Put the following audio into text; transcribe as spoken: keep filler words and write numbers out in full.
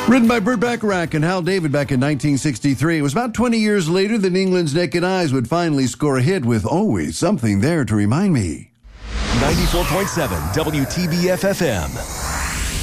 Written by Burt Bacharach and Hal David back in nineteen sixty-three. It was about twenty years later that England's Naked Eyes would finally score a hit with Always Something There to Remind Me. ninety-four point seven W T B F F M.